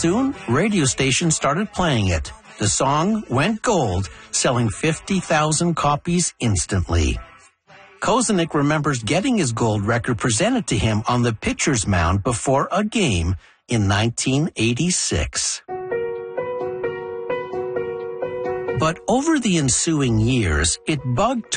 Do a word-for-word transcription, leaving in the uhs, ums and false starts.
Soon, radio stations started playing it. The song went gold, selling fifty thousand copies instantly. Kozenik remembers getting his gold record presented to him on the pitcher's mound before a game in nineteen eighty-six. But over the ensuing years, it bugged